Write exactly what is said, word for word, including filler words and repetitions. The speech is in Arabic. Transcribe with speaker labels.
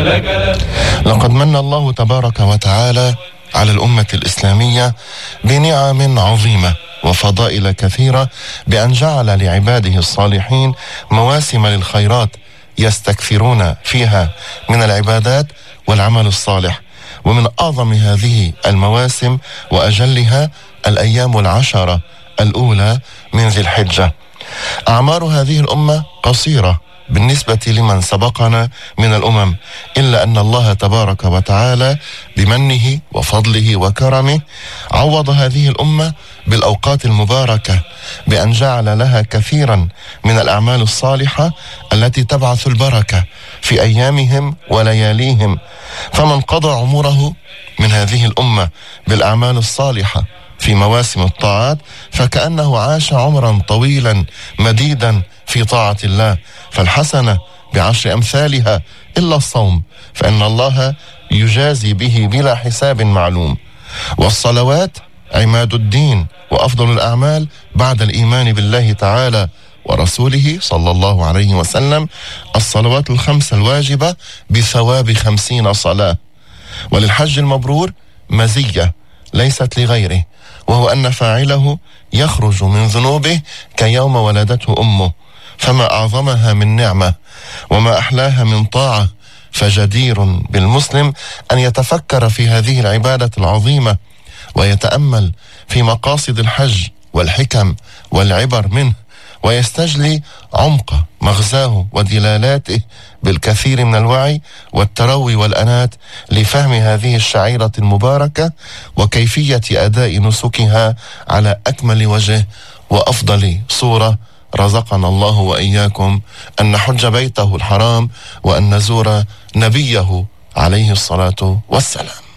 Speaker 1: لقد من الله تبارك وتعالى على الأمة الإسلامية بنعم عظيمة وفضائل كثيرة، بأن جعل لعباده الصالحين مواسم للخيرات يستكثرون فيها من العبادات والعمل الصالح. ومن أعظم هذه المواسم وأجلها الأيام العشرة الأولى من ذي الحجة. أعمار هذه الأمة قصيرة بالنسبة لمن سبقنا من الأمم، إلا أن الله تبارك وتعالى بمنه وفضله وكرمه عوض هذه الأمة بالأوقات المباركة، بأن جعل لها كثيرا من الأعمال الصالحة التي تبعث البركة في أيامهم ولياليهم. فمن قضى عمره من هذه الأمة بالأعمال الصالحة في مواسم الطاعات فكأنه عاش عمرا طويلا مديدا في طاعة الله. فالحسنة بعشر أمثالها إلا الصوم، فإن الله يجازي به بلا حساب معلوم. والصلوات عماد الدين وأفضل الأعمال بعد الإيمان بالله تعالى ورسوله صلى الله عليه وسلم الصلوات الخمس الواجبة بثواب خمسين صلاة. وللحج المبرور مزية ليست لغيره، وهو أن فاعله يخرج من ذنوبه كيوم ولدته أمه. فما أعظمها من نعمة وما أحلاها من طاعة. فجدير بالمسلم أن يتفكر في هذه العبادة العظيمة ويتأمل في مقاصد الحج والحكم والعبر منه، ويستجلي عمق مغزاه ودلالاته بالكثير من الوعي والتروي والأنات لفهم هذه الشعيرة المباركة وكيفية أداء نسكها على أكمل وجه وأفضل صورة. رزقنا الله وإياكم أن نحج بيته الحرام وأن نزور نبيه عليه الصلاة والسلام.